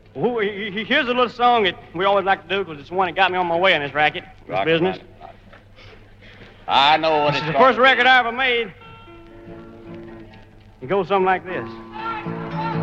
Here's a little song that we always like to do because it's the one that got me on my way in this racket, this business. I know what It's the first record I ever made. It goes something like this.